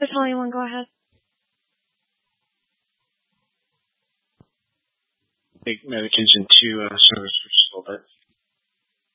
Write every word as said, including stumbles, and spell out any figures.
Battalion one, go ahead. Take medication to uh, service for just a little bit.